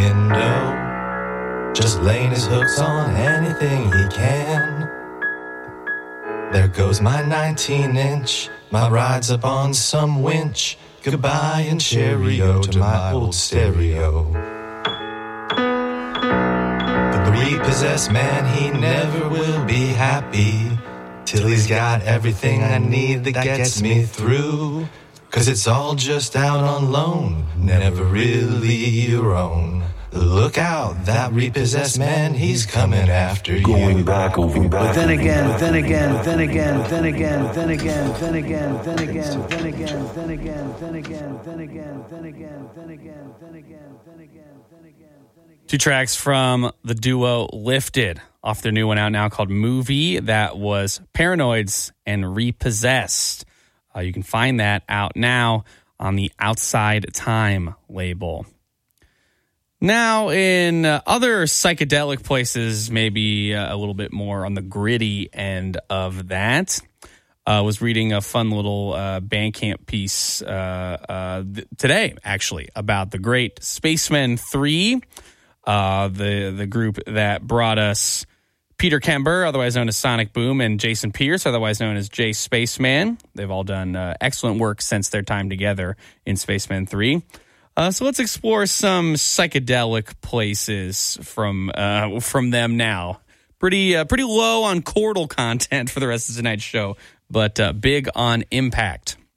window, just laying his hooks on anything he can. There goes my 19-inch, my ride's up on some winch. Goodbye and cheerio to my old stereo. But the repossessed man, he never will be happy till he's got everything I need that gets me through. 'Cause it's all just out on loan, never really your own. Look out, that repossessed man, he's coming after you. Going back. But then again. Two tracks from the duo Lifted off their new one out now called Movie. That was Paranoids and Repossessed. You can find that out now on the Outside Time label. Now, in other psychedelic places, maybe a little bit more on the gritty end of that, I was reading a fun little Bandcamp piece today, actually, about the great Spacemen 3, the group that brought us Peter Kember, otherwise known as Sonic Boom, and Jason Pierce, otherwise known as Jay Spaceman. They've all done excellent work since their time together in Spacemen 3. So let's explore some psychedelic places from them now. Pretty low on chordal content for the rest of tonight's show, but big on impact.